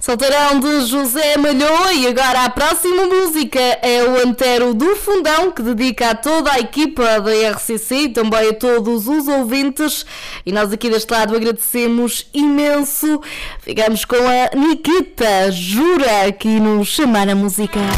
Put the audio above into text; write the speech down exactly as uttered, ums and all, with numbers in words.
Solteirão de José Malhoa. E agora a próxima música é o Antero do Fundão, que dedica a toda a equipa da R C C e também a todos os ouvintes. E nós aqui deste lado agradecemos imenso. Ficamos com a Nikita Jura aqui no Chamar a Música.